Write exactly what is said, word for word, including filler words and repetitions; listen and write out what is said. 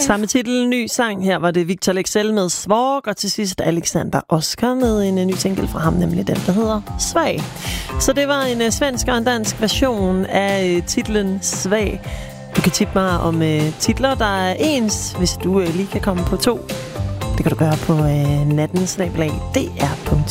Samme titel, ny sang. Her var det Victor Leksell med Svork, og til sidst Alexander Oskar med en ny single fra ham, nemlig den, der hedder Svag. Så det var en uh, svensk og en dansk version af uh, titlen Svag. Du kan tippe mig om uh, titler, der er ens, hvis du uh, lige kan komme på to. Det kan du gøre på uh, natten snabel-a d r punktum